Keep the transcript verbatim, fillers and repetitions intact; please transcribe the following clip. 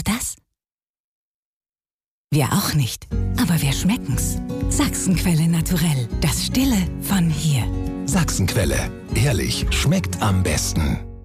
das? Wir auch nicht, aber wir schmecken's. Sachsenquelle naturell, das Stille von hier. Sachsenquelle, ehrlich, schmeckt am besten.